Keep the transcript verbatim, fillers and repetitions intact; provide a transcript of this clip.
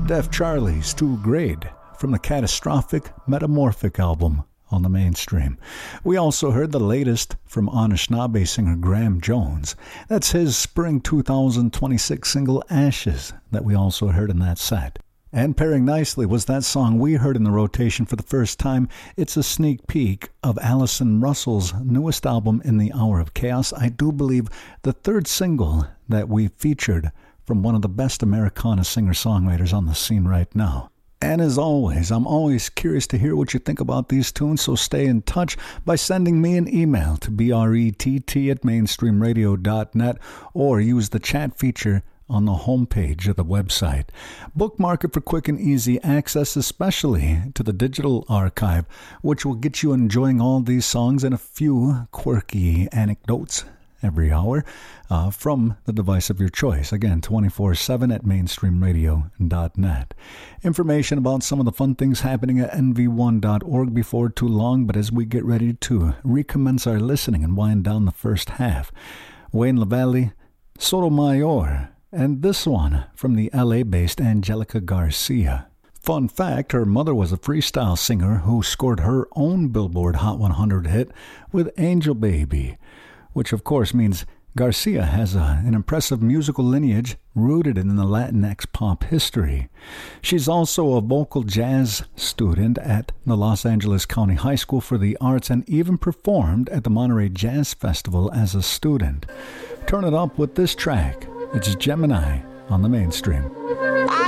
Def Charlie's Too Great from the Catastrophic Metamorphic album on the Mainstream. We also heard the latest from Anishinaabe singer Graham Jones. That's his spring two thousand twenty-six single Ashes that we also heard in that set. And pairing nicely was that song we heard in the rotation for the first time. It's a sneak peek of Allison Russell's newest album, In the Hour of Chaos. I do believe the third single that we featured from one of the best Americana singer-songwriters on the scene right now. And as always, I'm always curious to hear what you think about these tunes, so stay in touch by sending me an email to brett at mainstreamradio dot net or use the chat feature on the homepage of the website. Bookmark it for quick and easy access, especially to the digital archive, which will get you enjoying all these songs and a few quirky anecdotes every hour uh, from the device of your choice. Again, twenty-four seven at mainstreamradio dot net. Information about some of the fun things happening at N V one dot org before too long, but as we get ready to recommence our listening and wind down the first half, Wayne LaValle, Sotomayor, and this one from the L A-based Angelica Garcia. Fun fact, her mother was a freestyle singer who scored her own Billboard Hot one hundred hit with Angel Baby, which of course means Garcia has a, an impressive musical lineage rooted in the Latinx pop history. She's also a vocal jazz student at the Los Angeles County High School for the Arts and even performed at the Monterey Jazz Festival as a student. Turn it up with this track. It's Gemini on the Mainstream.